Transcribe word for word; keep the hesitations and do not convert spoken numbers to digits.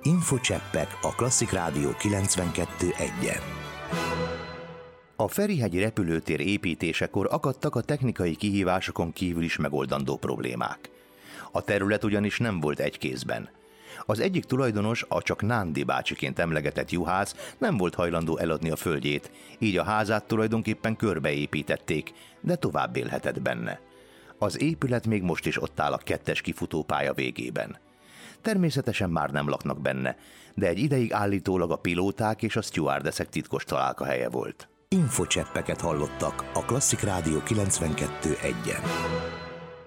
Infocseppek a Klasszik Rádió kilencvenkettő egyen. A Ferihegyi repülőtér építésekor akadtak a technikai kihívásokon kívül is megoldandó problémák. A terület ugyanis nem volt egy kézben. Az egyik tulajdonos, a csak Nándi bácsiként emlegetett juhász nem volt hajlandó eladni a földjét, így a házát tulajdonképpen körbeépítették, de tovább élhetett benne. Az épület még most is ott áll a kettes kifutópálya végében. Természetesen már nem laknak benne, de egy ideig állítólag a pilóták és a stewardessek titkos találkahelye volt. Infocseppeket hallottak a Klasszik Rádió kilencvenkettő egyen.